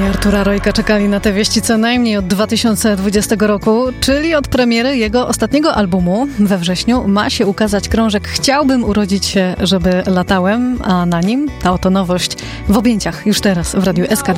Fani Artura Rojka czekali na te wieści co najmniej od 2020 roku, czyli od premiery jego ostatniego albumu. We wrześniu ma się ukazać krążek Chciałbym urodzić się, żeby latałem, a na nim ta oto nowość w objęciach już teraz w Radiu SK.